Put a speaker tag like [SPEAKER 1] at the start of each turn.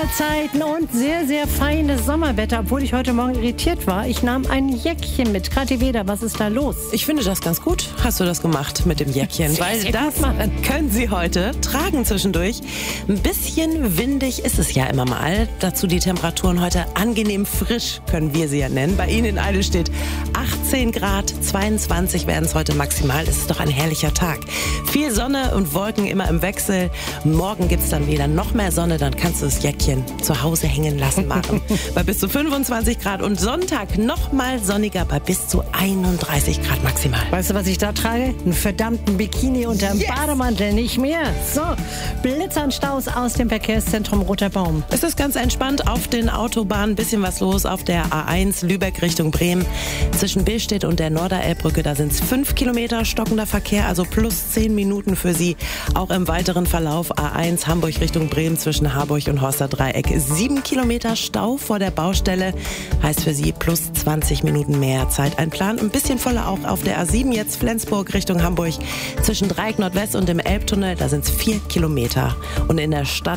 [SPEAKER 1] Sommerzeiten und sehr, sehr feines Sommerwetter, obwohl ich heute Morgen irritiert war. Ich nahm ein Jäckchen mit. Kathi Weder, was ist da los?
[SPEAKER 2] Ich finde das ganz gut, hast du das gemacht mit dem Jäckchen, weil das können Sie heute tragen zwischendurch. Ein bisschen windig ist es ja immer mal. Dazu die Temperaturen heute angenehm frisch, können wir sie ja nennen. Bei Ihnen in Eile steht 18 Grad, 22 werden es heute maximal. Es ist doch ein herrlicher Tag. Viel Sonne und Wolken immer im Wechsel. Morgen gibt es dann wieder noch mehr Sonne, dann kannst du das Jäckchen zu Hause hängen lassen machen. Bei bis zu 25 Grad und Sonntag noch mal sonniger bei bis zu 31 Grad maximal.
[SPEAKER 1] Weißt du, was ich da trage? Einen verdammten Bikini unterm Bademantel, nicht mehr. So, Blitzer und Staus aus dem Verkehrszentrum Roter Baum.
[SPEAKER 2] Es ist ganz entspannt auf den Autobahnen, ein bisschen was los auf der A1 Lübeck Richtung Bremen. Zwischen Billstedt und der Norderelbbrücke, da sind es 5 Kilometer stockender Verkehr, also plus 10 Minuten für Sie. Auch im weiteren Verlauf A1 Hamburg Richtung Bremen zwischen Harburg und Horster Dreieck. 7 Kilometer Stau vor der Baustelle, heißt für Sie plus 20 Minuten mehr Zeit einplanen. Ein bisschen voller auch auf der A7 jetzt Flensburg Richtung Hamburg zwischen Dreieck Nordwest und dem Elbtunnel, da sind es 4 Kilometer. Und in der Stadt